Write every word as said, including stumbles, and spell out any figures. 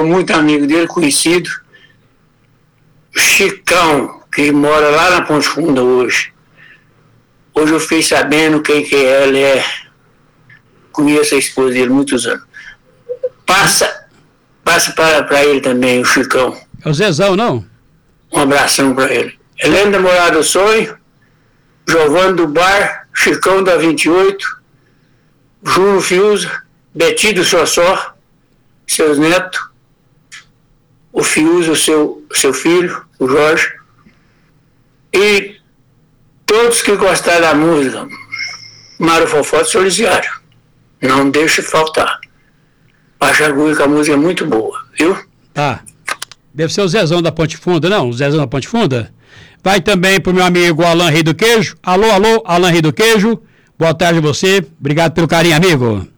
muito amigo dele, conhecido, Chicão, que mora lá na Ponte Funda hoje. Hoje eu fiquei sabendo quem que é, ele é. Conheço a esposa dele há muitos anos. Passa, passa para, para ele também, o Chicão. É o Zezão, não? Um abração para ele. Helena da Morada do Sonho, Giovanni do Bar, Chicão da vinte e oito, Júlio Fiuza, Betinho do Sossó, seus netos, o Fiuza, o seu, seu filho, o Jorge, e todos que gostaram da música, Mário Fofó de Soliciário. Não deixe faltar. Baixa agulha, que a música é muito boa, viu? Tá. Deve ser o Zezão da Ponte Funda, não? O Zezão da Ponte Funda? Vai também pro meu amigo Alan Rei do Queijo. Alô, alô, Alan Rei do Queijo. Boa tarde a você. Obrigado pelo carinho, amigo.